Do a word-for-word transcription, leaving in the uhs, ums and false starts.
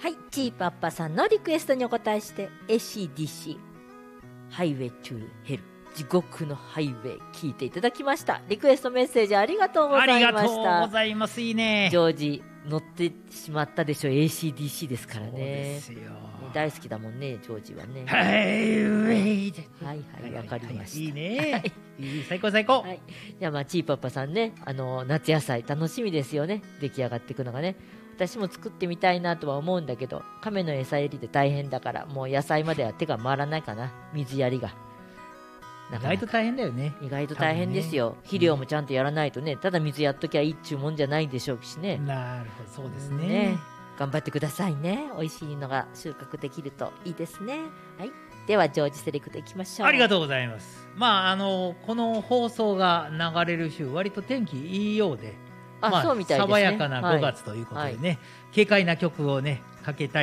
はい、チーパッパさんのリクエストにお答えして エーシーディーシー ハイウェイトゥヘル、地獄のハイウェイ聞いていただきました。リクエストメッセージありがとうございました。 ありがとうございます。いいね。 ジョージ乗ってしまったでしょ。 エーシーディーシー ですからね。 そうですよ、 大好きだもんね、ジョージはね。 ハイウェイで、 はいはい、わかりました。 いいね、いい、最高最高。 はい、じゃあまあチーパッパさんね、あの夏野菜楽しみですよね、出来上がっていくのがね。私も作ってみたいなとは思うんだけど、亀の餌やりで大変だから、もう野菜までは手が回らないかな、水やりが。 意外と大変だよね。 意外と大変ですよ、ね、肥料もちゃんとやらないとね、ただ水やっときゃいいっちゅうもんじゃないでしょうしね。 なるほど、そうですね。 ね、頑張ってくださいね。美味しいのが収穫できるといいですね。はい、ではジョージセレクトいきましょう。 ありがとうございます。まああのこの放送が流れる週、割と天気いいようで、 あ、 まあ、 そうみたいですね。 爽やかなごがつということでね、はいはい、軽快な曲をねかけたい